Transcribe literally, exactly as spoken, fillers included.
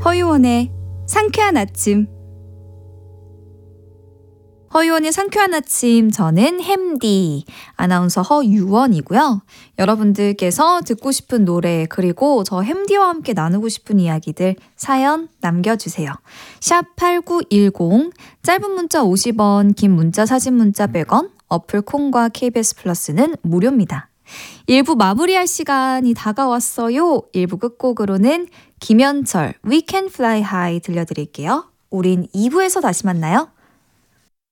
허유원의 상쾌한 아침. 허유원의 상쾌한 아침, 저는 햄디 아나운서 허유원이고요. 여러분들께서 듣고 싶은 노래 그리고 저 햄디와 함께 나누고 싶은 이야기들 사연 남겨주세요. 샵 팔구일공, 짧은 문자 오십 원, 긴 문자 사진 문자 백 원, 어플 콩과 케이비에스 플러스는 무료입니다. 일 부 마무리할 시간이 다가왔어요. 일 부 끝곡으로는 김현철 We Can Fly High 들려드릴게요. 우린 이 부에서 다시 만나요.